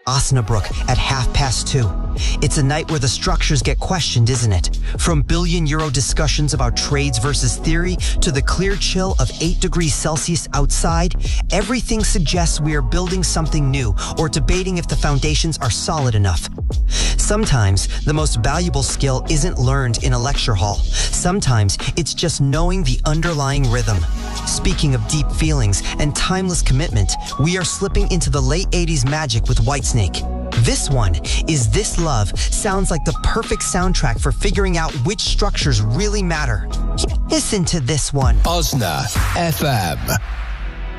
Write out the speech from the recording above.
Osnabrück at 2:30. It's a night where the structures get questioned, isn't it? From billion-euro discussions about trades versus theory to the clear chill of 8 degrees Celsius outside, everything suggests we are building something new or debating if the foundations are solid enough. Sometimes the most valuable skill isn't learned in a lecture hall. Sometimes it's just knowing the underlying rhythm. Speaking of deep feelings and timeless commitment, we are slipping into the late 80s magic with Whitesnake. This one, Is This Love, sounds like the perfect soundtrack for figuring out which structures really matter. Listen to this one. Osna FM.